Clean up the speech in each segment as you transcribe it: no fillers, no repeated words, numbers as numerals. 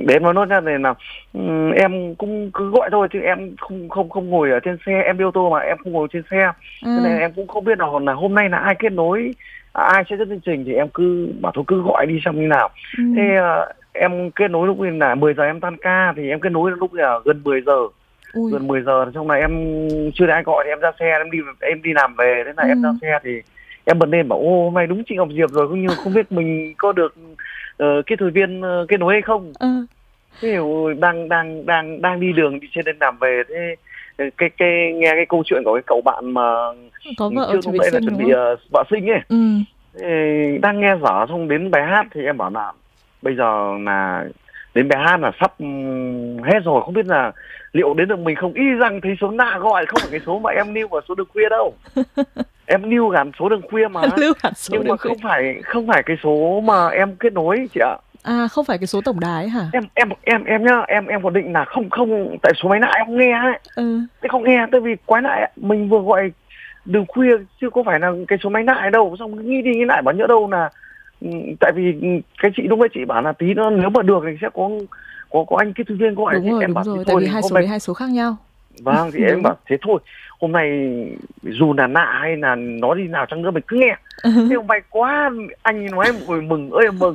để em nói nốt ra này là em cũng cứ gọi thôi chứ em không ngồi ở trên xe, em đi ô tô mà em không ngồi trên xe, cho nên em cũng không biết là hôm nay là ai kết nối, ai sẽ dẫn chương trình, thì em cứ bảo thôi cứ gọi đi xem như nào. Thế em kết nối lúc là 10 giờ em tan ca, thì em kết nối lúc là gần 10 giờ. Ui. Gần 10 giờ trong này em chưa thấy ai gọi thì em ra xe, em đi làm về, thế là em ra xe thì em bật lên bảo ô hôm nay đúng chị Ngọc Diệp rồi, cũng như không biết mình có được kỹ thuật viên kết nối hay không. Thế hiểu, đang đi đường đi trên lên làm về, thế cái nghe cái câu chuyện của cái cậu bạn mà có vợ trước lúc đấy là chuẩn bị vợ sinh ấy, đang nghe dở, xong đến bài hát thì em bảo là bây giờ là đến bài hát là sắp hết rồi, không biết là liệu đến được mình không, y rằng thấy số lạ gọi, không phải cái số mà em lưu vào số đường khuya đâu. Em lưu hẳn số đường khuya mà nhưng mà không phải cái số mà em kết nối chị ạ. À, không phải cái số tổng đài hả? Em nhá, em còn định là không tại số máy lạ em không nghe ấy. Thế không nghe, tại vì quái lại mình vừa gọi đường khuya chứ có phải là cái số máy lạ đâu, xong nghĩ đi nghĩ lại bảo nhỡ đâu là tại vì cái chị lúc ấy chị bảo là tí nữa nếu mà được thì sẽ có anh kỹ thuật viên gọi. Đúng rồi, tại vì hai số đấy hai số khác nhau. Vâng, thì em bảo thế thôi, hôm nay dù là lạ hay là nó đi nào chăng nữa mình cứ nghe. Thế may quá anh nói em mừng ơi mừng.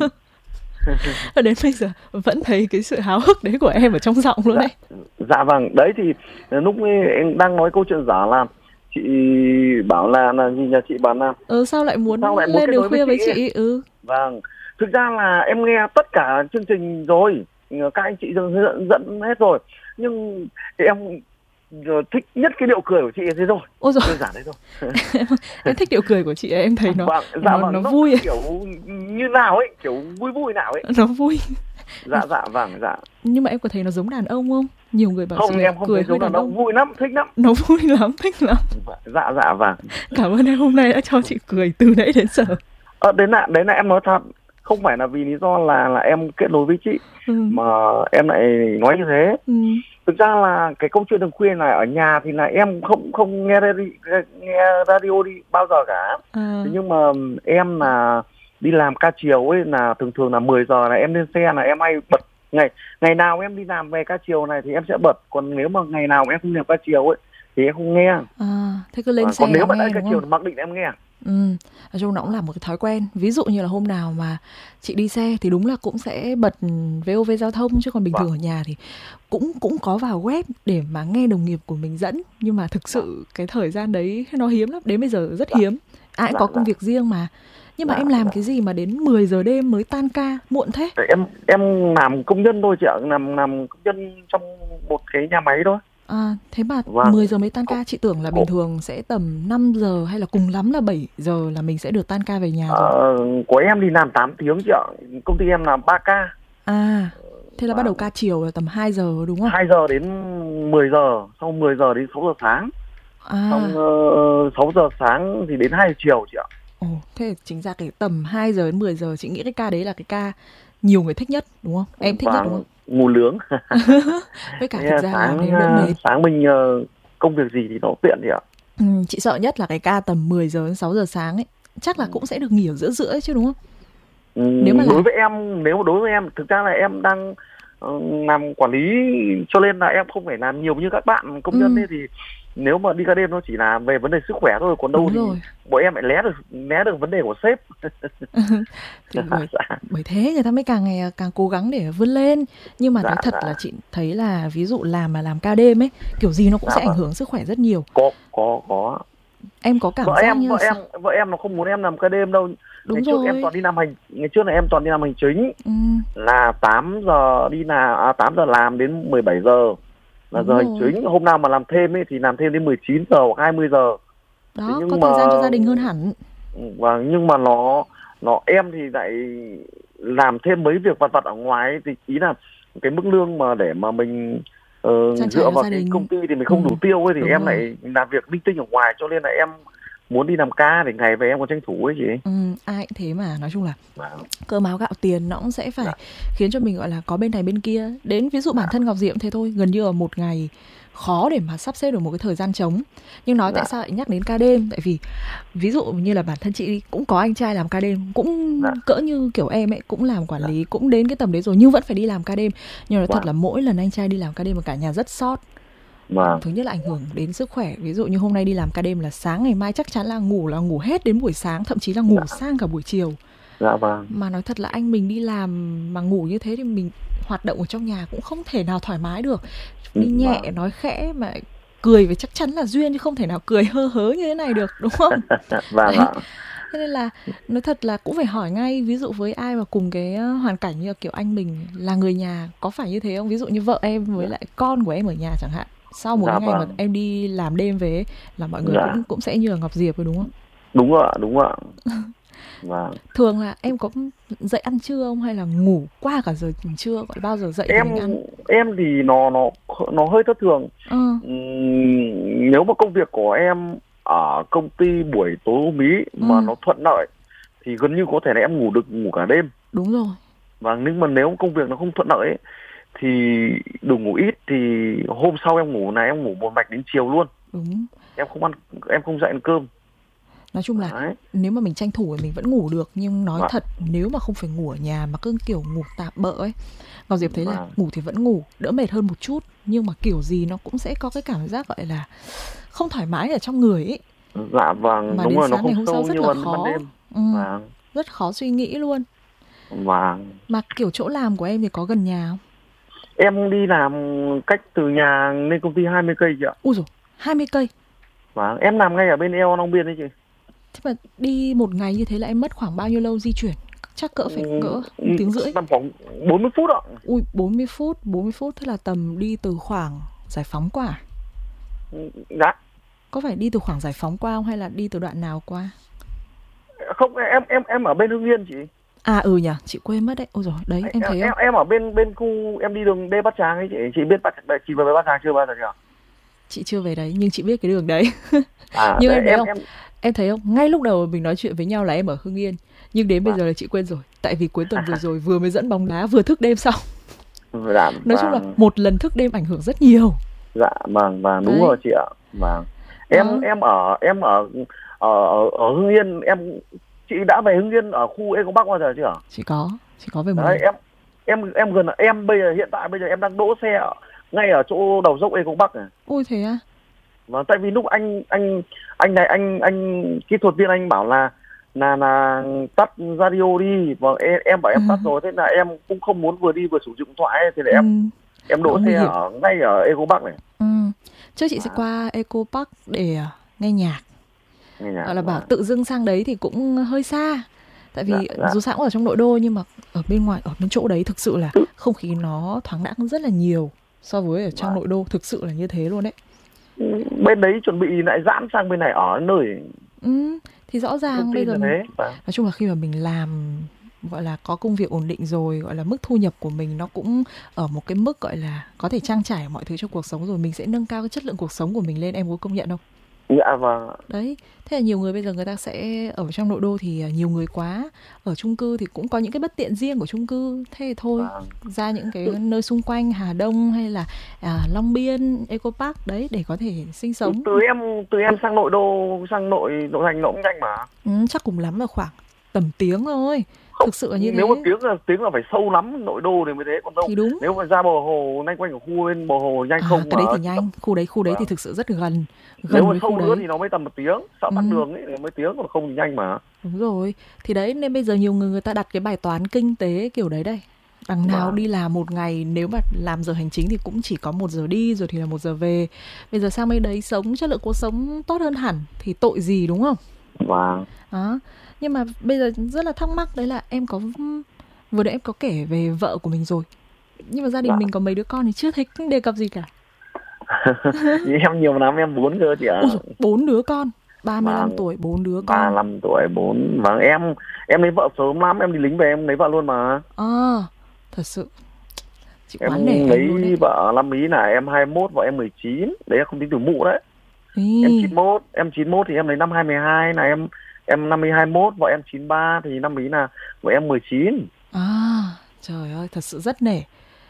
Đến bây giờ vẫn thấy cái sự háo hức đấy của em ở trong giọng luôn đấy. Dạ vâng, đấy thì lúc em đang nói câu chuyện giả là chị bảo là gì nhà chị bảo là sao lại muốn lên đường khuya với chị. Vâng, thực ra là em nghe tất cả chương trình rồi, các anh chị dẫn hết rồi, nhưng thì em thích nhất cái điệu cười của chị thế thôi. Ôi đơn giản đấy thôi. Em thích điệu cười của chị, em thấy nó vui, kiểu như nào ấy, kiểu vui nào ấy, nó vui. Vâng. Nhưng mà em có thấy nó giống đàn ông không? Nhiều người bảo không, chị em không cười giống đàn ông, vui lắm, thích lắm. Nó vui lắm, thích lắm. Dạ vâng. Cảm ơn em hôm nay đã cho chị cười từ nãy đến giờ. Đấy là em nói thật, không phải là vì lý do là em kết nối với chị mà em lại nói như thế. Thực ra là cái câu chuyện đường khuya này ở nhà thì là em không nghe radio đi bao giờ cả. Thế nhưng mà em là đi làm ca chiều ấy, là thường là 10 giờ là em lên xe là em hay bật, ngày nào em đi làm về ca chiều này thì em sẽ bật, còn nếu mà ngày nào em không làm ca chiều ấy thì em không nghe. Thế cứ lên xe còn nếu mà nghe, ca chiều thì mặc định em nghe. Nói chung nó cũng là một cái thói quen. Ví dụ như là hôm nào mà chị đi xe thì đúng là cũng sẽ bật VOV giao thông, chứ còn bình thường ở nhà thì cũng có vào web để mà nghe đồng nghiệp của mình dẫn. Nhưng mà thực sự cái thời gian đấy nó hiếm lắm, đến bây giờ rất hiếm. Ai cũng có công việc riêng mà. Nhưng mà em làm cái gì mà đến 10 giờ đêm mới tan ca muộn thế? Em làm công nhân thôi chị ạ, làm công nhân trong một cái nhà máy thôi. Thế mà 10 giờ mới tan ca. Chị tưởng là bình thường sẽ tầm 5 giờ hay là cùng lắm là 7 giờ là mình sẽ được tan ca về nhà rồi. Của em đi làm 8 tiếng chị ạ. Công ty em làm 3 ca. Thế là bắt đầu ca chiều là tầm 2 giờ đúng không? 2 giờ đến 10 giờ, xong 10 giờ đến 6 giờ sáng. Xong 6 giờ sáng thì đến 2 giờ chiều chị ạ. Thế chính ra cái tầm 2 giờ đến 10 giờ chị nghĩ cái ca đấy là cái ca nhiều người thích nhất đúng không? Em thích nhất đúng không? Ngủ nướng. Với cả thực ra làm đến đỡ mệt. Sáng mình công việc gì thì nó tiện thì ạ. Chị sợ nhất là cái ca tầm 10 giờ đến 6 giờ sáng ấy. Chắc là cũng sẽ được nghỉ ở giữa ấy chứ đúng không? Đối với em thực ra là em đang làm quản lý, cho nên là em không phải làm nhiều như các bạn công nhân ấy, thì nếu mà đi ca đêm nó chỉ là về vấn đề sức khỏe thôi, còn đâu thì bọn em lại né được vấn đề của sếp. Thì bởi thế người ta mới càng ngày càng cố gắng để vươn lên. Nhưng mà nói thật là chị thấy là ví dụ làm ca đêm ấy, kiểu gì nó cũng sẽ ảnh hưởng sức khỏe rất nhiều. Có. Em có cảm giác như vợ em nó không muốn em làm ca đêm đâu. Đúng ngày rồi. Trước em toàn đi làm ngày trước là em toàn đi làm hành chính, là 8 giờ đi là 8 giờ làm đến 17 giờ là giờ hành chính. Hôm nào mà làm thêm ấy thì làm thêm đến 19 giờ hoặc 20 giờ. Đó, có thời gian cho gia đình hơn hẳn. Và nhưng mà nó em thì lại làm thêm mấy việc vặt ở ngoài ấy, thì ý là cái mức lương mà để mà mình dựa vào cái công ty thì mình không đủ tiêu ấy, thì em lại làm việc linh tinh ở ngoài, cho nên là em muốn đi làm ca để ngày về em còn tranh thủ ấy chị. Ai cũng thế mà, nói chung là cơm áo gạo tiền nó cũng sẽ phải khiến cho mình gọi là có bên này bên kia. Đến ví dụ bản thân Ngọc Diệm thế thôi, gần như ở một ngày khó để mà sắp xếp được một cái thời gian trống. Nhưng nói tại sao lại nhắc đến ca đêm? Tại vì ví dụ như là bản thân chị cũng có anh trai làm ca đêm, cũng cỡ như kiểu em ấy, cũng làm quản lý, cũng đến cái tầm đấy rồi nhưng vẫn phải đi làm ca đêm. Nhưng nói thật là mỗi lần anh trai đi làm ca đêm mà cả nhà rất sót. Thứ nhất là ảnh hưởng đến sức khỏe. Ví dụ như hôm nay đi làm ca đêm là sáng ngày mai chắc chắn là ngủ hết đến buổi sáng, thậm chí là ngủ sang cả buổi chiều. Mà nói thật là anh mình đi làm mà ngủ như thế thì mình hoạt động ở trong nhà cũng không thể nào thoải mái được. Đi nhẹ nói khẽ mà cười phải chắc chắn là duyên, chứ không thể nào cười hơ hớ như thế này được, đúng không? Thế nên là nói thật là cũng phải hỏi ngay, ví dụ với ai mà cùng cái hoàn cảnh như kiểu anh mình là người nhà, có phải như thế không? Ví dụ như vợ em với lại con của em ở nhà chẳng hạn, sau một ngày mà em đi làm đêm về là mọi người cũng sẽ như là Ngọc Diệp rồi, đúng không? Đúng ạ. Thường là em có dậy ăn trưa không, hay là ngủ qua cả giờ trưa, gọi bao giờ dậy thì mình ăn? Em thì nó hơi thất thường. Nếu mà công việc của em ở công ty buổi tối hôm ý mà nó thuận lợi thì gần như có thể là em ngủ cả đêm. Đúng rồi. Và nhưng mà nếu công việc nó không thuận lợi ấy, thì đủ ngủ ít thì hôm sau em ngủ một mạch đến chiều luôn. Đúng. Em không dậy ăn cơm. Nói chung là nếu mà mình tranh thủ thì mình vẫn ngủ được. Nhưng nói thật, nếu mà không phải ngủ ở nhà mà cứ kiểu ngủ tạm bợ ấy, Ngọc Diệp thấy là ngủ thì vẫn ngủ, đỡ mệt hơn một chút, nhưng mà kiểu gì nó cũng sẽ có cái cảm giác gọi là không thoải mái ở trong người ấy. Mà đúng rồi, nó không sâu như ban đêm. Rất khó suy nghĩ luôn. Mà kiểu chỗ làm của em thì có gần nhà không? Em đi làm cách từ nhà lên công ty 20 cây chị ạ. Ui dồi, 20 cây. Em làm ngay ở bên eo Long Biên đấy chị. Thế mà đi một ngày như thế là em mất khoảng bao nhiêu lâu di chuyển? Chắc cỡ 1 tiếng rưỡi. Tầm khoảng 40 phút ạ. Ui, 40 phút thế là tầm đi từ khoảng Giải Phóng qua. Dạ. Có phải đi từ khoảng Giải Phóng qua không, hay là đi từ đoạn nào qua? Không, em ở bên Hưng Yên chị. Nhỉ, chị quên mất đấy. Ôi rồi, đấy em thấy không? Em ở bên khu, em đi đường Đê Bát Tràng ấy chị. Chị biết chị về Bát Tràng chưa bao giờ chưa? Chị chưa về đấy nhưng chị biết cái đường đấy. Nhưng em thấy không? Em thấy không? Ngay lúc đầu mình nói chuyện với nhau là em ở Hưng Yên, nhưng đến bây giờ là chị quên rồi. Tại vì cuối tuần vừa rồi vừa mới dẫn bóng đá, vừa thức đêm xong. Nói chung là một lần thức đêm ảnh hưởng rất nhiều. Đúng rồi chị ạ. Em ở Hưng Yên, chị đã về Hưng Yên ở khu Eco Park bao giờ chưa? Chị có về một lần. Em gần, em hiện tại bây giờ em đang đỗ xe ngay ở chỗ đầu dốc Eco Park này. Ôi thế à? Tại vì lúc anh kỹ thuật viên anh bảo là tắt radio đi, và em bảo em tắt rồi, thế là em cũng không muốn vừa đi vừa sử dụng điện thoại, thì là em đỗ xe ngay ở Eco Park này. Trước chị sẽ qua Eco Park để nghe nhạc. Gọi là bảo tự dưng sang đấy thì cũng hơi xa. Tại vì dù sao cũng ở trong nội đô, nhưng mà ở bên ngoài, ở bên chỗ đấy thực sự là không khí nó thoáng đãng rất là nhiều so với ở trong nội đô, thực sự là như thế luôn đấy. Bên đấy chuẩn bị lại giãn sang bên này ở nơi. Thì rõ ràng bây giờ nói chung là khi mà mình làm gọi là có công việc ổn định rồi, gọi là mức thu nhập của mình nó cũng ở một cái mức gọi là có thể trang trải mọi thứ trong cuộc sống rồi, mình sẽ nâng cao cái chất lượng cuộc sống của mình lên. Em có công nhận không? Dạ vâng. Đấy, thế là nhiều người bây giờ người ta sẽ ở trong nội đô thì nhiều người quá, ở chung cư thì cũng có những cái bất tiện riêng của chung cư, thế thì thôi ra những cái nơi xung quanh Hà Đông hay là Long Biên, Eco Park đấy để có thể sinh sống. Từ em sang nội đô, sang nội thành nó cũng nhanh mà. Chắc cùng lắm là khoảng tầm tiếng thôi. Không, thực sự là như nếu thế. Nếu mà tiếng là phải sâu lắm, nội đô thì mới thế, còn đâu. Thì đúng. Nếu mà ra bờ hồ, nhanh quanh ở khu bên bờ hồ nhanh không. Cái đấy thì nhanh, khu đấy thì thực sự rất gần. Nếu mà sâu nữa thì nó mới tầm 1 tiếng, sợ tắt đường ấy thì mới tiếng, còn không thì nhanh mà. Đúng rồi. Thì đấy, nên bây giờ nhiều người ta đặt cái bài toán kinh tế kiểu đấy đây. Đằng nào đi làm một ngày, nếu mà làm giờ hành chính thì cũng chỉ có 1 giờ đi rồi thì là 1 giờ về. Bây giờ sang bên đấy sống, chất lượng cuộc sống tốt hơn hẳn thì tội gì, đúng không? Đó. Nhưng mà bây giờ rất là thắc mắc đấy là em có, vừa nãy em có kể về vợ của mình rồi, nhưng mà gia đình mình có mấy đứa con thì chưa thấy đề cập gì cả. Em nhiều lắm, em 4 cơ chị ạ. 4 đứa con, 35 tuổi 4 đứa con. 35 tuổi 4. Vâng, em lấy vợ sớm lắm, em đi lính về em lấy vợ luôn mà. Thật sự chị em lấy vợ năm ý là em 21 và em 19, đấy là không tính từ mụ đấy. Em 91 thì em lấy năm 22 là em năm 21, vợ em 93 thì năm ý là vợ em 19. Trời ơi, thật sự rất nể.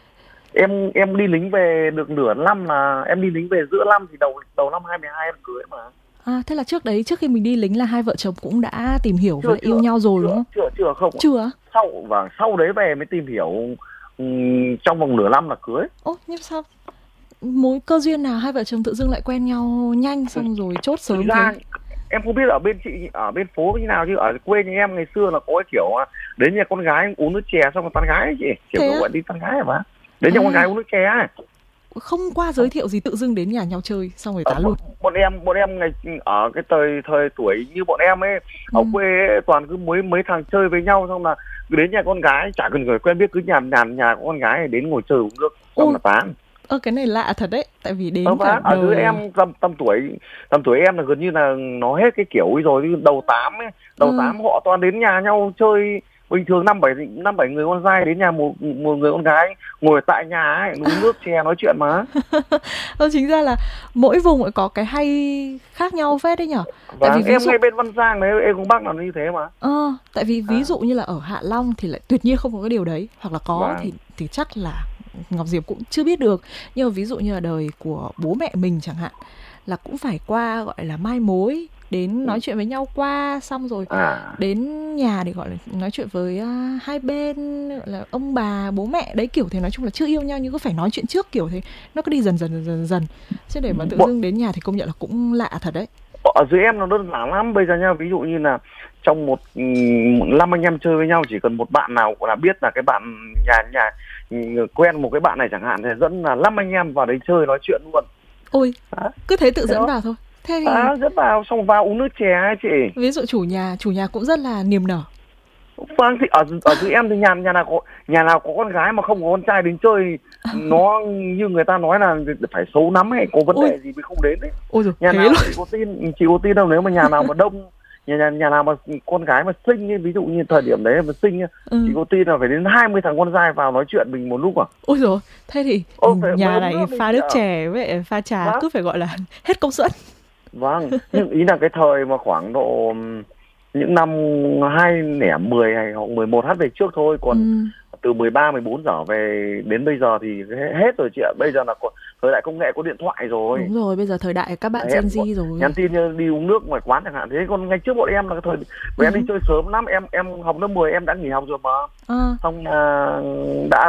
Em đi lính về được nửa năm, là em đi lính về giữa năm thì đầu năm 22 em cưới mà. Thế là trước đấy, trước khi mình đi lính là hai vợ chồng cũng đã tìm hiểu và yêu nhau rồi đúng không? Chưa không. Chưa. Sau đấy về mới tìm hiểu, trong vòng nửa năm là cưới. Nhưng sao mối cơ duyên nào hai vợ chồng tự dưng lại quen nhau nhanh xong rồi chốt sớm thế? Em không biết ở bên chị, ở bên phố như nào, chứ ở quê nhà em ngày xưa là có cái kiểu đến nhà con gái uống nước chè xong rồi tán gái ấy chị, kiểu gọi đi tán gái hả? Đến nhà con gái uống nước chè ấy. Không qua giới thiệu gì, tự dưng đến nhà nhau chơi xong rồi tán luôn. Bọn em ngày ở cái thời tuổi như bọn em ấy, ở quê ấy, toàn cứ mấy thằng chơi với nhau, xong là đến nhà con gái chả cần người quen biết, cứ nhà con gái đến ngồi chơi uống nước xong là tán. Cái này lạ thật đấy, tại vì đến cả ở dưới em tầm tuổi em là gần như là nó hết cái kiểu ấy rồi. Đầu 8 họ toàn đến nhà nhau chơi bình thường, năm bảy người con trai đến nhà một người con gái ngồi tại nhà ấy, uống nước chè nói chuyện mà. Chính ra là mỗi vùng lại có cái hay khác nhau phết đấy nhở. Tại vì em ngay bên Văn Giang đấy, em cũng Bắc là như thế mà. Tại vì ví dụ như là ở Hạ Long thì lại tuyệt nhiên không có cái điều đấy, hoặc là có thì chắc là Ngọc Diệp cũng chưa biết được. Nhưng mà ví dụ như là đời của bố mẹ mình chẳng hạn, là cũng phải qua gọi là mai mối, đến nói chuyện với nhau qua, xong rồi đến nhà để gọi là nói chuyện với hai bên, gọi là ông bà bố mẹ đấy, kiểu thế. Nói chung là chưa yêu nhau nhưng có phải nói chuyện trước, kiểu thế. Nó cứ đi dần. Chứ để mà tự dưng đến nhà thì công nhận là cũng lạ thật đấy. Ở dưới em nó đơn giản lắm. Bây giờ nha, ví dụ như là trong một 5 anh em chơi với nhau, chỉ cần một bạn nào là biết là cái bạn nhà quen một cái bạn này chẳng hạn, thì dẫn là 5 anh em vào đấy chơi nói chuyện luôn. Cứ thế tự dẫn vào thôi. Thế thì dẫn vào xong vào uống nước chè ấy chị. Ví dụ chủ nhà cũng rất là niềm nở. Vâng, thì ở dưới em thì nhà nào có con gái mà không có con trai đến chơi, nó như người ta nói là phải xấu lắm hay có vấn đề gì mới không đến đấy. Nhà nào chị có tin đâu, nếu mà nhà nào mà đông, nhà nào mà con gái mà xinh ấy, ví dụ như thời điểm đấy mà xinh ấy, chị có tin là phải đến 20 thằng con trai vào nói chuyện mình một lúc à? Ôi dồi, thế thì nhà này pha nước chè với pha trà cứ phải gọi là hết công suất. Vâng, nhưng ý là cái thời mà khoảng độ những năm 2010 hay 11 hát về trước thôi, còn từ 13, 14 giờ về đến bây giờ thì hết rồi chị ạ. Bây giờ là thời đại công nghệ, có điện thoại rồi. Đúng rồi, bây giờ thời đại các bạn Gen Z rồi. Nhắn tin đi uống nước ngoài quán chẳng hạn. Thế còn ngày trước bọn em là cái thời bọn em đi chơi sớm lắm, em học lớp 10 em đã nghỉ học rồi mà. Xong đã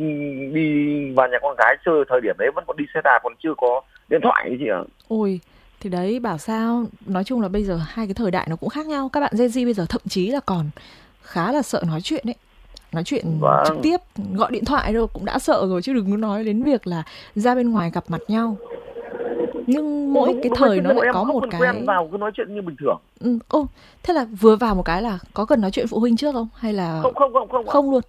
đi vào nhà con gái chơi, thời điểm đấy vẫn còn đi xe đạp, còn chưa có điện thoại ấy chị ạ. Thì đấy, bảo sao, nói chung là bây giờ hai cái thời đại nó cũng khác nhau. Các bạn Gen Z bây giờ thậm chí là còn khá là sợ nói chuyện ấy. Nói chuyện trực tiếp, gọi điện thoại đâu cũng đã sợ rồi, chứ đừng có nói đến việc là ra bên ngoài gặp mặt nhau. Nhưng mỗi cái thời nó lại có một cái quen vào cứ nói chuyện như bình thường. Thế là vừa vào một cái là có cần nói chuyện phụ huynh trước không? Hay là không luôn?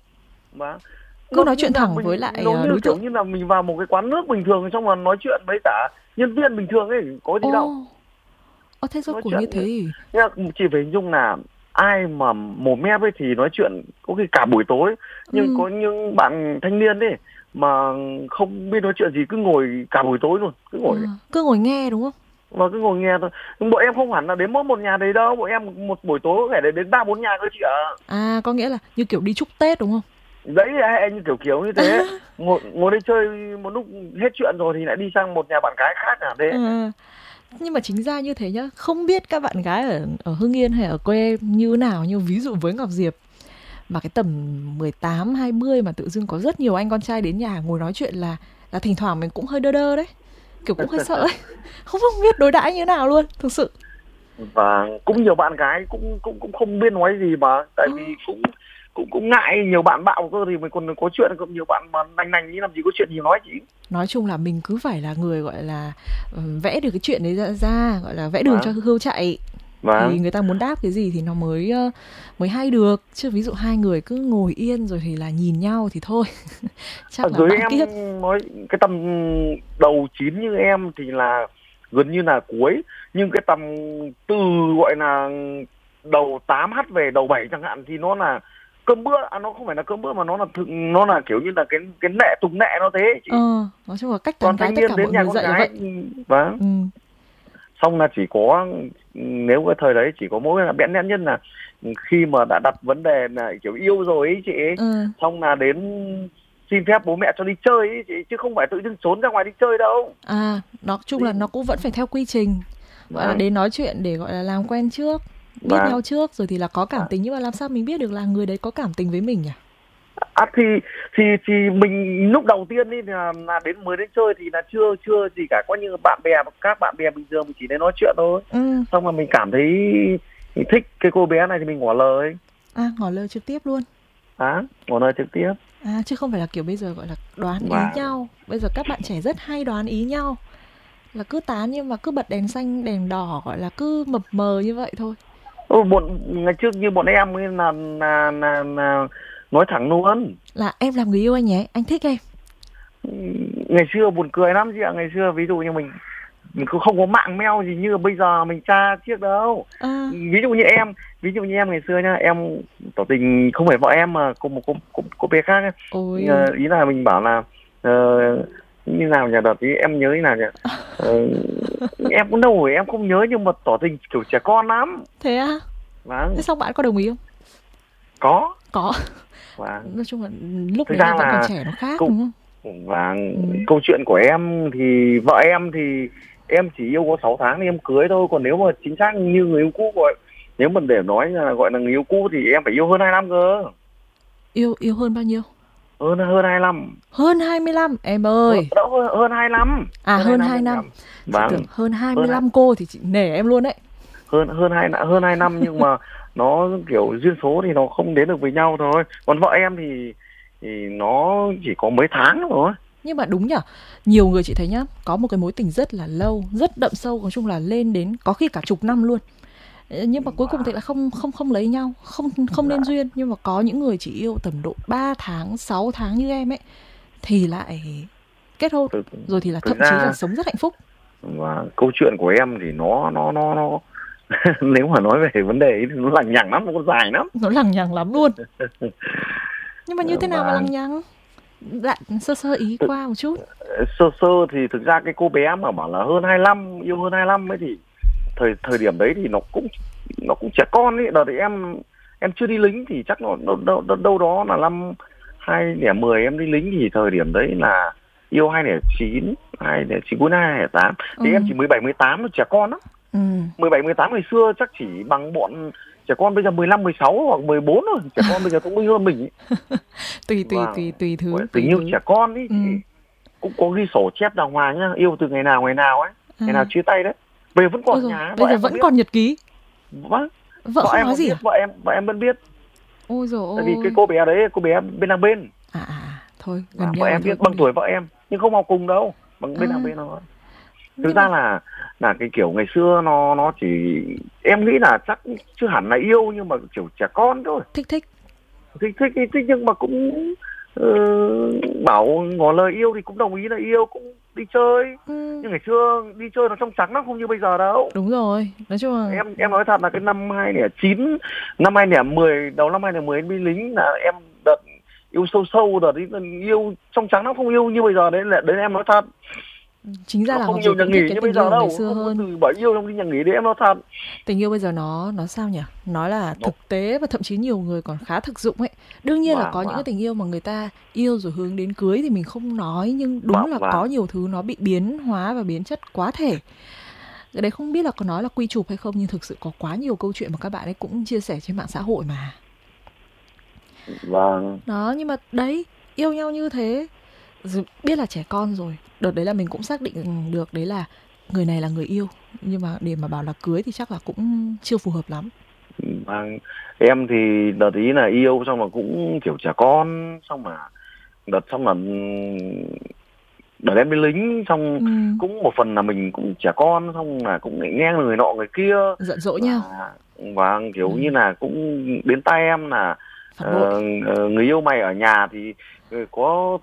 Cứ nói chuyện thẳng với lại đối tượng. Như là mình vào một cái quán nước bình thường, xong rồi nói chuyện với cả nhân viên bình thường ấy, có gì đâu. Thế rốt cuộc như thế thì chỉ phải hình dung là ai mà mồm mép ấy thì nói chuyện có khi cả buổi tối, nhưng có những bạn thanh niên ấy mà không biết nói chuyện gì, cứ ngồi cả buổi tối luôn, cứ ngồi nghe đúng không? Và cứ ngồi nghe thôi. Bọn em không hẳn là đến mỗi một nhà đấy đâu, bọn em một buổi tối có thể đến 3-4 nhà cơ chị ạ. Có nghĩa là như kiểu đi chúc Tết đúng không? Đấy là như kiểu như thế. Ngồi đây chơi một lúc hết chuyện rồi thì lại đi sang một nhà bạn gái khác à thế. Nhưng mà chính ra như thế nhá, không biết các bạn gái ở Hưng Yên hay ở quê như nào, nhưng ví dụ với Ngọc Diệp mà cái tầm 18, 20 mà tự dưng có rất nhiều anh con trai đến nhà ngồi nói chuyện là thỉnh thoảng mình cũng hơi đơ đấy, kiểu cũng hơi sợ ấy. Không biết đối đãi như nào luôn, thực sự. Và cũng nhiều bạn gái cũng không biết nói gì mà, tại vì cũng ngại, nhiều bạn bạo cơ thì mình còn có chuyện, cũng nhiều bạn mà nành như làm gì có chuyện gì nói chị. Nói chung là mình cứ phải là người gọi là vẽ được cái chuyện đấy ra gọi là vẽ đường cho hươu chạy. Thì người ta muốn đáp cái gì thì nó mới hay được, chứ ví dụ hai người cứ ngồi yên rồi thì là nhìn nhau thì thôi. Chắc là em kiếp. Nói cái tầm đầu 9 như em thì là gần như là cuối, nhưng cái tầm từ gọi là đầu 8 hát về đầu 7 chẳng hạn thì nó là cơm bữa, nó không phải là cơm bữa mà nó là kiểu như là cái nệ tùng nệ nó thế chị. Nói chung là cách tán gái tất cả mọi người dạy vậy. Xong là chỉ có, nếu cái thời đấy chỉ có mỗi là bẽn lẽn nhất là khi mà đã đặt vấn đề là kiểu yêu rồi ấy chị ấy, xong là đến xin phép bố mẹ cho đi chơi ấy chị, chứ không phải tự dưng trốn ra ngoài đi chơi đâu. Nói chung là nó cũng vẫn phải theo quy trình, gọi là đến nói chuyện để gọi là làm quen trước, biết nhau trước rồi thì là có cảm tình. Nhưng mà làm sao mình biết được là người đấy có cảm tình với mình nhỉ? Thì mình lúc đầu tiên đi là đến mới đến chơi thì là chưa gì cả, coi như bạn bè, các bạn bè bình thường mình chỉ đến nói chuyện thôi. Xong mà mình cảm thấy mình thích cái cô bé này thì mình ngỏ lời. Ngỏ lời trực tiếp luôn. Ngỏ lời trực tiếp. Chứ không phải là kiểu bây giờ gọi là đoán ý nhau. Bây giờ các bạn trẻ rất hay đoán ý nhau, là cứ tán nhưng mà cứ bật đèn xanh đèn đỏ, gọi là cứ mập mờ như vậy thôi. Ngày trước như bọn em ấy là nói thẳng luôn là em làm người yêu anh nhé, anh thích em. Ngày xưa buồn cười lắm chị ạ. Ngày xưa ví dụ như mình cũng không có mạng mail gì như bây giờ mình tra chiếc đâu. Ví dụ như em ngày xưa nhá, em tỏ tình không phải vợ em mà cùng một cô bé khác. Ý là mình bảo là như nào nhỉ, đợt ý em nhớ như nào nhỉ. Em cũng đâu rồi em không nhớ, nhưng mà tỏ tình kiểu trẻ con lắm. Thế à? Thế xong bạn có đồng ý không? Có. Nói chung là lúc đấy là vẫn còn trẻ, nó khác đúng không? Câu chuyện của em thì vợ em thì em chỉ yêu có 6 tháng thì em cưới thôi. Còn nếu mà chính xác như người yêu cũ gọi, nếu mà để nói là gọi là người yêu cũ thì em phải yêu hơn 2 năm cơ. Yêu hơn bao nhiêu? Hơn 25. Hơn 25 em ơi. Hơn 2 năm. Hơn 2 năm. Tưởng hơn 25 cô thì chị nể em luôn đấy. Hơn 2 năm nhưng mà nó kiểu duyên số thì nó không đến được với nhau thôi. Còn vợ em thì nó chỉ có mấy tháng thôi. Nhưng mà đúng nhở, nhiều người chị thấy nhá, có một cái mối tình rất là lâu, rất đậm sâu, nói chung là lên đến có khi cả chục năm luôn, nhưng mà cuối cùng thì là không lấy nhau, không nên duyên. Nhưng mà có những người chỉ yêu tầm độ 3 tháng, 6 tháng như em ấy thì lại kết hôn rồi thì là thậm chí là sống rất hạnh phúc. Và câu chuyện của em thì nó nếu mà nói về vấn đề ấy thì nó lằng nhằng lắm, nó dài lắm. Nó lằng nhằng lắm luôn. Nhưng mà như thế nào mà lằng nhằng? Lại sơ ý qua một chút. Sơ thì thực ra cái cô bé mà bảo là hơn 25, yêu hơn 25 ấy thì thời điểm đấy thì nó cũng trẻ con ấy. Đợt thì em chưa đi lính thì chắc nó đâu đó là năm 2010 em đi lính thì thời điểm đấy là yêu 2009 cuối 2008 thì em chỉ 17 18, nó trẻ con lắm. 17 18 ngày xưa chắc chỉ bằng bọn trẻ con bây giờ 15 16 hoặc 14 rồi. Trẻ con bây giờ thông minh hơn mình ấy. tùy thứ. Tình yêu trẻ con ấy cũng có ghi sổ chép đàng hoàng nhá, yêu từ ngày nào ấy, ngày nào chia tay đấy. Bây giờ vẫn còn nhà. Bây giờ vẫn còn nhật ký. Vợ không nói gì à? Vợ em vẫn biết. Ôi dồi ôi. Tại vì cái cô bé đấy, cô bé bên đang bên. Thôi gần nhau. Vợ em biết bằng tuổi vợ em nhưng không học cùng đâu, bằng bên đang bên thôi. Thực ra là cái kiểu ngày xưa nó chỉ, em nghĩ là chắc chưa hẳn là yêu nhưng mà kiểu trẻ con thôi. Thích nhưng mà cũng bảo ngỏ lời yêu thì cũng đồng ý là yêu, cũng đi chơi. Nhưng ngày xưa đi chơi nó trong trắng lắm, không như bây giờ đâu. Đúng rồi, nói chung là em nói thật là cái năm 2009, năm 2010, đầu năm 2010 em đi lính là em đợt yêu sâu đợt đi yêu trong trắng, nó không yêu như bây giờ. Đấy em nói thật. Chính ra nó là không nhiều nhà nghỉ như bây giờ đâu, xưa hơn. Từ bởi yêu trong đi nhà nghỉ đấy, em nói thật. Tình yêu bây giờ nó sao nhỉ? Nó là thực tế và thậm chí nhiều người còn khá thực dụng ấy. Đương nhiên là có những cái tình yêu mà người ta yêu rồi hướng đến cưới thì mình không nói, nhưng đúng là có nhiều thứ nó bị biến hóa và biến chất quá thể. Cái đấy không biết là có nói là quy chụp hay không, nhưng thực sự có quá nhiều câu chuyện mà các bạn ấy cũng chia sẻ trên mạng xã hội mà. Đó, nhưng mà đấy, yêu nhau như thế, biết là trẻ con rồi. Đợt đấy là mình cũng xác định được đấy là người này là người yêu, nhưng mà để mà bảo là cưới thì chắc là cũng chưa phù hợp lắm. Em thì đợt ý là yêu xong mà cũng kiểu trẻ con, xong là đợt em đi lính xong cũng một phần là mình cũng trẻ con, xong là cũng nghe người nọ người kia giận dỗi nhau và kiểu như là cũng đến tay em là người yêu mày ở nhà thì có